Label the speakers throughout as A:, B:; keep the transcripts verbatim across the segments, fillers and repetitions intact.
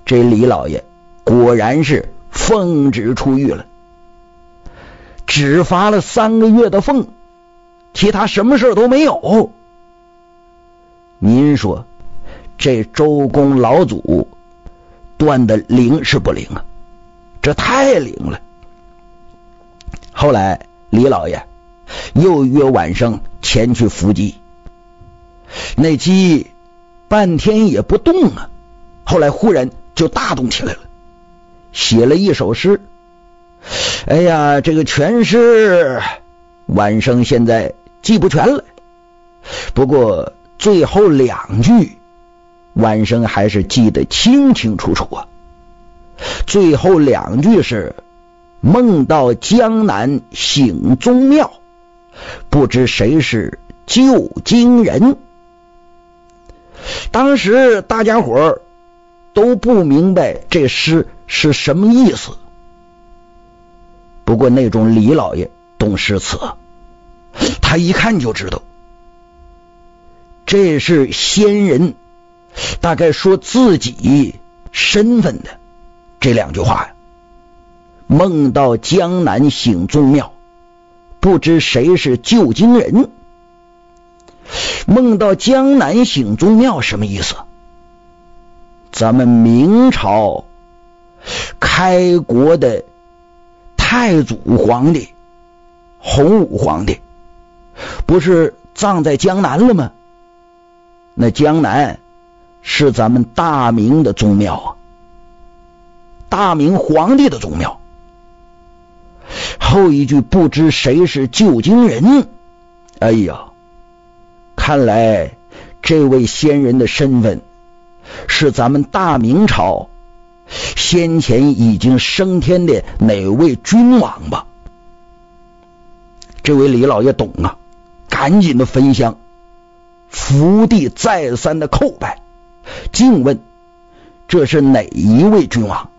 A: 这李老爷果然是奉旨出狱了，只发了三个月的俸，其他什么事都没有。您说这周公老祖断的灵是不灵啊？这太灵了。后来李老爷又约晚生前去伏击，那鸡半天也不动啊，后来忽然就大动起来了，写了一首诗。哎呀，这个全诗晚生现在记不全了，不过最后两句晚生还是记得清清楚楚啊。最后两句是梦到江南醒宗庙，不知谁是旧京人。当时大家伙儿都不明白这诗是什么意思，不过那种李老爷懂诗词，他一看就知道这是先人大概说自己身份的这两句话呀。梦到江南醒宗庙，不知谁是旧京人。梦到江南醒宗庙什么意思？咱们明朝开国的太祖皇帝洪武皇帝不是葬在江南了吗？那江南是咱们大明的宗庙啊，大明皇帝的宗庙。后一句不知谁是旧京人，哎呀，看来这位先人的身份是咱们大明朝先前已经升天的哪位君王吧。这位李老爷懂啊，赶紧的焚香，伏地再三的叩拜，敬问这是哪一位君王。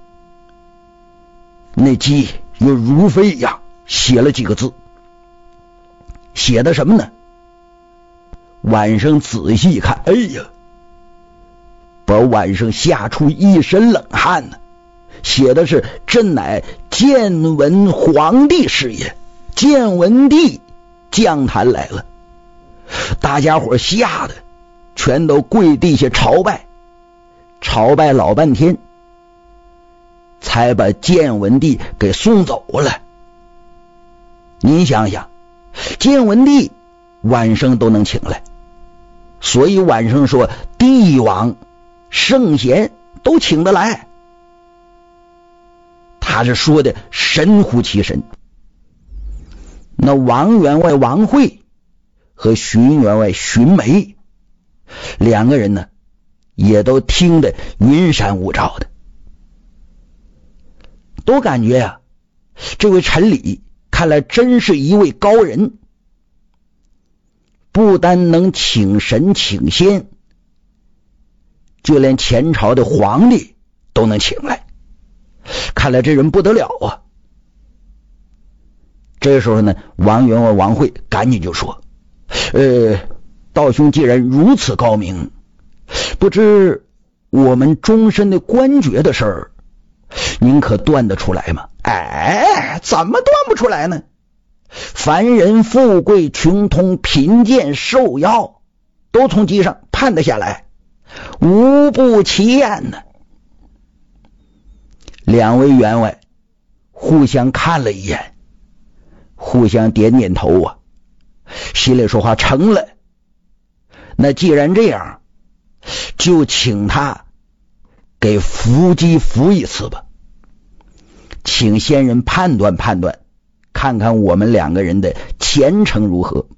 A: 那鸡又如飞一样写了几个字，写的什么呢？晚上仔细一看，哎呀，把晚上吓出一身冷汗呢。写的是朕乃建文皇帝是也，建文帝降坛来了。大家伙吓得全都跪地下朝拜，朝拜老半天才把建文帝给送走了。您想想，建文帝晚上都能请来，所以晚上说帝王圣贤都请得来，他是说的神乎其神。那王员外王惠和荀员外荀眉两个人呢，也都听得云山雾罩的，都感觉呀、啊，这位陈李看来真是一位高人，不单能请神请仙，就连前朝的皇帝都能请来，看来这人不得了啊。这时候呢，王员外王惠赶紧就说，呃，道兄既然如此高明，不知我们终身的官爵的事儿您可断得出来吗？哎，怎么断不出来呢？凡人富贵穷通贫贱寿夭都从机上判得下来，无不其验呢。两位员外互相看了一眼，互相点点头啊，心里说话成了。那既然这样，就请他给伏击伏一次吧，请先人判断判断，看看我们两个人的前程如何。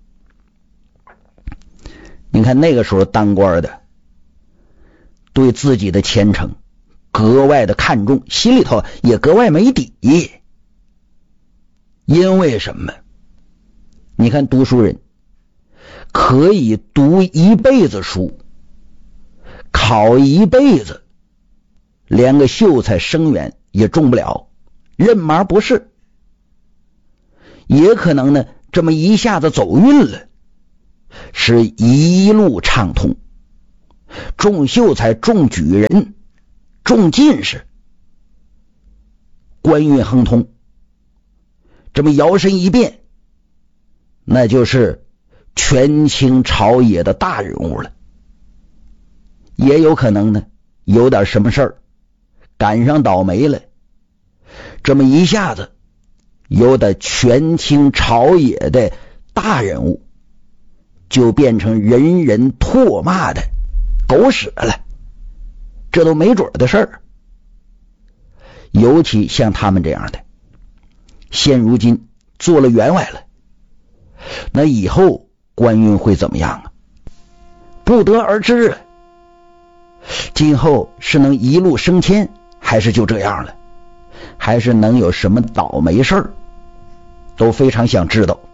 A: 你看那个时候当官的对自己的前程格外的看重，心里头也格外没底。因为什么？你看读书人可以读一辈子书，考一辈子，连个秀才生源也中不了，任麻不是。也可能呢，这么一下子走运了，是一路畅通，中秀才中举人中进士。官运亨通，这么摇身一变，那就是权倾朝野的大人物了。也有可能呢，有点什么事儿赶上倒霉了，这么一下子由的权倾朝野的大人物就变成人人唾骂的狗屎了，这都没准的事儿。尤其像他们这样的，现如今做了员外了，那以后官运会怎么样啊？不得而知了。今后是能一路升迁，还是就这样了，还是能有什么倒霉事儿，都非常想知道。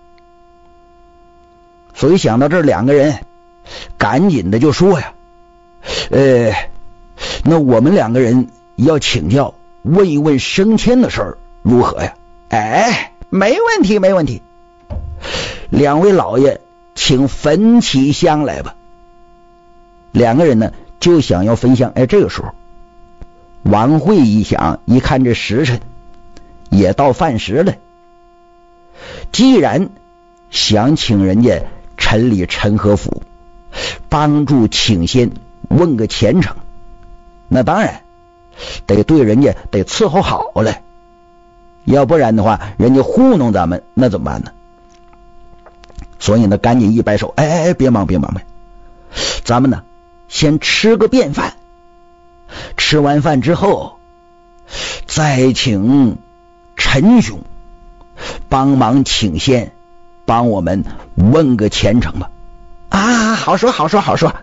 A: 所以想到这儿，两个人赶紧的就说呀，呃，那我们两个人要请教，问一问升迁的事儿如何呀？哎，没问题没问题，两位老爷请焚起香来吧。两个人呢就想要焚香。哎，这个时候晚会一响，一看这时辰也到饭时了，既然想请人家陈李陈和府帮助请仙问个前程，那当然得对人家得伺候好了，要不然的话人家糊弄咱们那怎么办呢？所以呢赶紧一摆手，哎哎哎，别忙别忙别，咱们呢先吃个便饭，吃完饭之后再请陈兄帮忙请仙帮我们问个前程吧。啊，好说好说好说。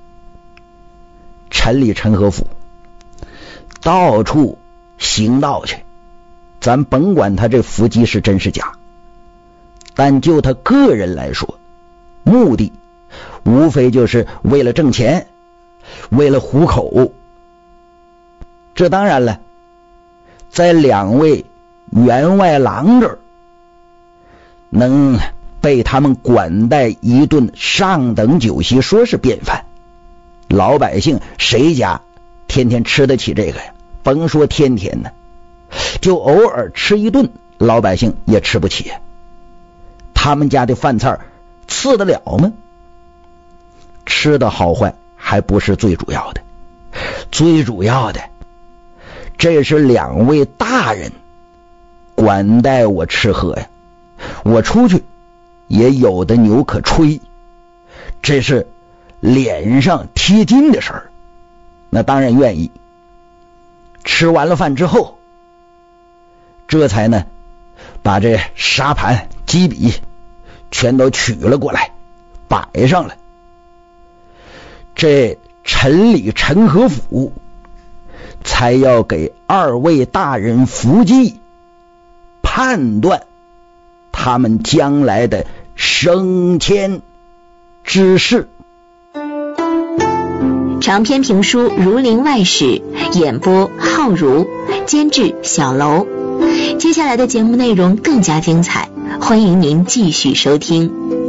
A: 陈李陈和府到处行道去，咱甭管他这伏击是真是假，但就他个人来说，目的无非就是为了挣钱，为了糊口。这当然了，在两位员外郎这儿能被他们管待一顿上等酒席，说是便饭，老百姓谁家天天吃得起这个呀？甭说天天呢，就偶尔吃一顿，老百姓也吃不起。他们家的饭菜次得了吗？吃的好坏还不是最主要的，最主要的这是两位大人管待我吃喝呀，我出去也有的牛可吹，这是脸上贴金的事儿，那当然愿意。吃完了饭之后，这才呢把这沙盘鸡笔全都取了过来摆上了。这陈李陈和府才要给二位大人伏击，判断他们将来的升迁之事。
B: 长篇评书《儒林外史》，演播浩如，监制小楼。接下来的节目内容更加精彩，欢迎您继续收听。